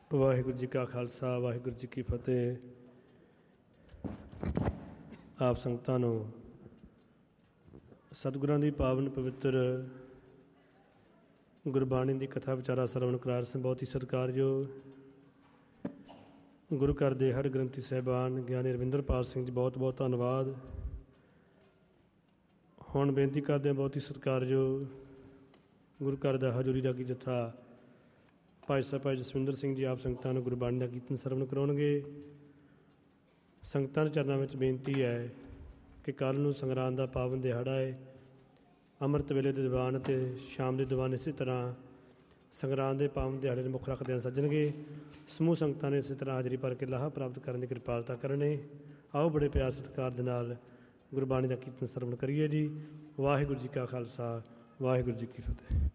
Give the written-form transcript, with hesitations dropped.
ਵਾਹਿਗੁਰੂ ਜੀ ਕਾ ਖਾਲਸਾ, ਵਾਹਿਗੁਰੂ ਜੀ ਕੀ ਫਤਿਹ। ਆਪ ਸੰਗਤਾਂ ਨੂੰ ਸਤਿਗੁਰਾਂ ਦੀ ਪਾਵਨ ਪਵਿੱਤਰ ਗੁਰਬਾਣੀ ਦੀ ਕਥਾ ਵਿਚਾਰਾ ਸਰਵਣ ਕਰਾ ਰਹੇ। ਬਹੁਤ ਹੀ ਸਤਿਕਾਰਯੋਗ ਗੁਰੂ ਘਰ ਦੇ ਹਰ ਗ੍ਰੰਥੀ ਸਾਹਿਬਾਨ ਗਿਆਨੀ ਰਵਿੰਦਰਪਾਲ ਸਿੰਘ ਜੀ, ਬਹੁਤ ਬਹੁਤ ਧੰਨਵਾਦ। ਹੁਣ ਬੇਨਤੀ ਕਰਦੇ ਹਾਂ ਬਹੁਤ ਹੀ ਸਤਿਕਾਰਯੋਗ ਗੁਰੂ ਘਰ ਦਾ ਹਜ਼ੂਰੀ ਰਾਗੀ ਜੱਥਾ ਭਾਈ ਸਾਹਿਬ ਭਾਈ ਜਸਵਿੰਦਰ ਸਿੰਘ ਜੀ, ਆਪ ਸੰਗਤਾਂ ਨੂੰ ਗੁਰਬਾਣੀ ਦਾ ਕੀਰਤਨ ਸਰਵਣ ਕਰਾਉਣਗੇ। ਸੰਗਤਾਂ ਦੇ ਚਰਨਾਂ ਵਿੱਚ ਬੇਨਤੀ ਹੈ ਕਿ ਕੱਲ੍ਹ ਨੂੰ ਸੰਗਰਾਂਦ ਦਾ ਪਾਵਨ ਦਿਹਾੜਾ ਹੈ। ਅੰਮ੍ਰਿਤ ਵੇਲੇ ਦੇ ਦੀਵਾਨ ਅਤੇ ਸ਼ਾਮ ਦੇ ਦੀਵਾਨ ਇਸੇ ਤਰ੍ਹਾਂ ਸੰਗਰਾਂਦ ਦੇ ਪਾਵਨ ਦਿਹਾੜੇ ਨੂੰ ਮੁੱਖ ਰੱਖਦਿਆਂ ਸੱਜਣਗੇ। ਸਮੂਹ ਸੰਗਤਾਂ ਨੇ ਇਸੇ ਤਰ੍ਹਾਂ ਹਾਜ਼ਰੀ ਭਰ ਕੇ ਲਾਹਾ ਪ੍ਰਾਪਤ ਕਰਨ ਦੀ ਕਿਰਪਾਲਤਾ ਕਰਨੇ। ਆਓ ਬੜੇ ਪਿਆਰ ਸਤਿਕਾਰ ਦੇ ਨਾਲ ਗੁਰਬਾਣੀ ਦਾ ਕੀਰਤਨ ਸਰਵਣ ਕਰੀਏ ਜੀ। ਵਾਹਿਗੁਰੂ ਜੀ ਕਾ ਖਾਲਸਾ, ਵਾਹਿਗੁਰੂ ਜੀ ਕੀ ਫਤਿਹ।